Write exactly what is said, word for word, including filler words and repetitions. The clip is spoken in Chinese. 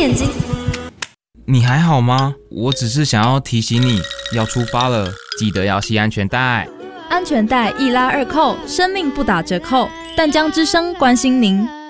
眼睛。 你还好吗？我只是想要提醒你，要出发了，记得要系安全带。 安全带一拉二扣，生命不打折扣。淡江之声关心您。